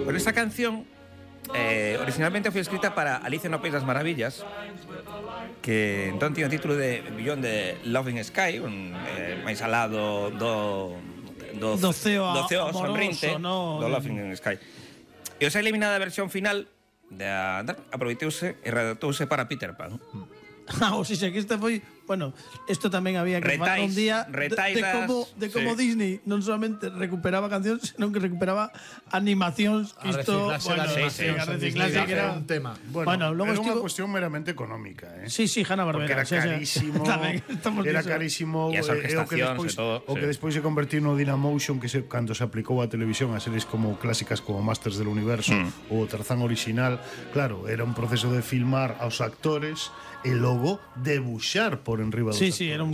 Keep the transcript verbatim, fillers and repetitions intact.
Pero esta canción eh, originalmente foi escrita para Alicia no País das Maravillas, que entón tiña o título de Beyond the Loving Sky, un eh, máis alado do do, do ceo, do ceo amoroso, sonrinte, no? do Loving Sky. E os eliminada a versión final de aproveitouse e redactouse para Peter Pan. Ah, o sea, que este foi, bueno, isto tamén había que falar un día de, de como, de como sí. Disney non solamente recuperaba cancións, senón que recuperaba animacións. A isto, reciclase bueno, da animación, sí, a reciclase que era un tema. Bueno, bueno logo era estivo... unha cuestión meramente económica, eh? Sí, sí, Hanna-Barbera. Porque era carísimo, era carísimo, e as orquestacións e todo. O que despois se convertiu no Dynamotion, que se, cando se aplicou á televisión a series como clásicas como Masters del Universo mm. ou Tarzán original, claro, era un proceso de filmar aos actores e logo debuxar por enriba dos Sí, actores. sí, era un